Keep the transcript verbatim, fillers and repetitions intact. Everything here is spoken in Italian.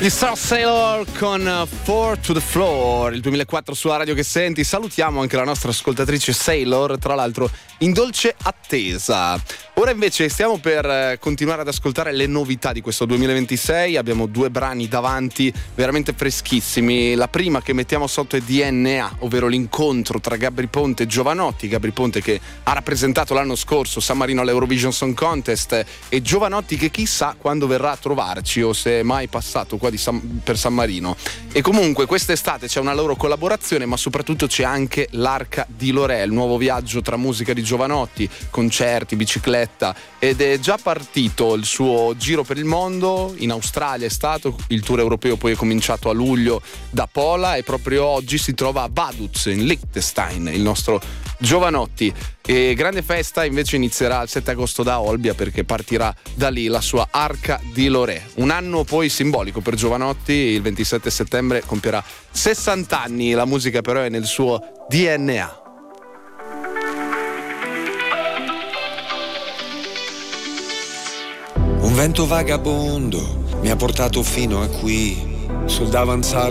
Gli Star Sailor con Four to the Floor, il duemilaquattro sulla radio che senti. Salutiamo anche la nostra ascoltatrice Sailor, tra l'altro in dolce attesa. Ora invece stiamo per continuare ad ascoltare le novità di questo duemilaventisei. Abbiamo due brani davanti veramente freschissimi. La prima che mettiamo sotto è D N A, ovvero l'incontro tra Gabry Ponte e Jovanotti. Gabry Ponte che ha rappresentato l'anno scorso San Marino all'Eurovision Song Contest, e Jovanotti che chissà quando verrà a trovarci o se è mai passato qua di San, per San Marino. E comunque quest'estate c'è una loro collaborazione, ma soprattutto c'è anche l'Arca di Lorè, il nuovo viaggio tra musica di Jovanotti, concerti, bicicletta, ed è già partito il suo giro per il mondo. In Australia è stato, il tour europeo poi è cominciato a luglio da Pola, e proprio oggi si trova a Vaduz in Liechtenstein il nostro Jovanotti. E grande festa invece inizierà il sette agosto da Olbia, perché partirà da lì la sua Arca di Lorè. Un anno poi simbolico per Jovanotti, il ventisette settembre compierà sessanta anni. La musica però è nel suo D N A. Un vento vagabondo mi ha portato fino a qui, sul davanzale